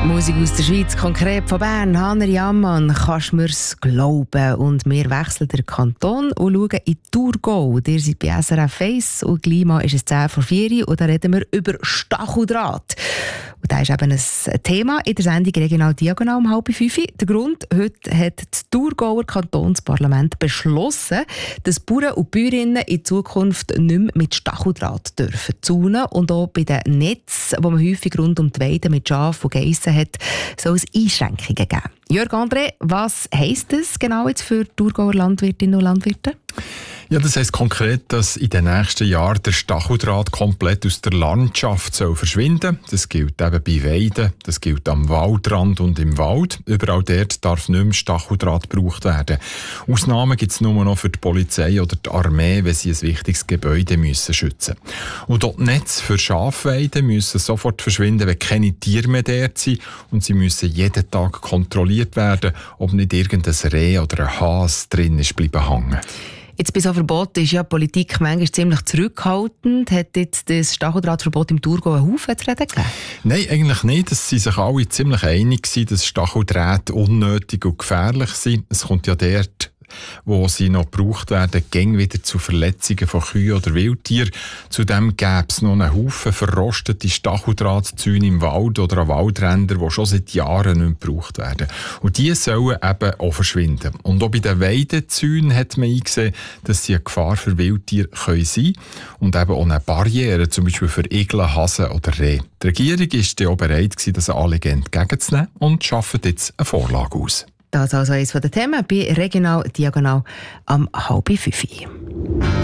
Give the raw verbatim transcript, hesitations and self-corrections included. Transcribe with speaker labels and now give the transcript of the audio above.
Speaker 1: Musik aus der Schweiz, konkret von Bern. Hanner Jammann, kannst du mir's glauben? Und wir wechseln den Kanton und schauen in Thurgau. Ihr seid bei S R F eins und Klima ist es zehn vor vier und da reden wir über Stacheldraht. Und das ist eben ein Thema in der Sendung «Regional Diagonal» um halb fünf. Der Grund, heute hat das Thurgauer Kantonsparlament beschlossen, dass Bauern und Bäuerinnen in Zukunft nicht mehr mit Stacheldraht dürfen zaunen. Und auch bei den Netzen, die man häufig rund um die Weide mit Schafen und Geissen hat, soll es Einschränkungen geben. Jörg André, was heisst das genau jetzt für Thurgauer Landwirtinnen und Landwirte?
Speaker 2: Ja, das heisst konkret, dass in den nächsten Jahren der Stacheldraht komplett aus der Landschaft soll verschwinden. Das gilt eben bei Weiden, das gilt am Waldrand und im Wald. Überall dort darf nicht mehr Stacheldraht gebraucht werden. Ausnahmen gibt es nur noch für die Polizei oder die Armee, wenn sie ein wichtiges Gebäude müssen schützen müssen. Und dort Netze für Schafweiden müssen sofort verschwinden, wenn keine Tiere mehr dort sind. Und sie müssen jeden Tag kontrolliert werden, ob nicht irgendein Reh oder ein Hase drin ist bleiben hängen.
Speaker 1: Jetzt bei so Verboten ist ja die Politik manchmal ziemlich zurückhaltend. Hat jetzt das Stacheldrahtverbot im Thurgau einen Haufen zu reden gegeben?
Speaker 2: Nein, eigentlich nicht. Es waren sich alle ziemlich einig, dass Stacheldrähte unnötig und gefährlich sind. Es kommt ja dort, wo sie noch gebraucht werden, gäng wieder zu Verletzungen von Kühen oder Wildtieren. Zudem gäbe es noch einen Haufen verrostete Stacheldrahtzäune im Wald oder an Waldrändern, die schon seit Jahren nicht mehr gebraucht werden. Und die sollen eben auch verschwinden. Und auch bei den Weidezäunen hat man eingesehen, dass sie eine Gefahr für Wildtiere können sein und eben auch eine Barriere, zum Beispiel für Igel, Hasen oder Rehe. Die Regierung war auch bereit, das Anliegen entgegenzunehmen und schafft jetzt eine Vorlage aus.
Speaker 1: Das ist also eines der Themen bei Regional Diagonal am halb fünf.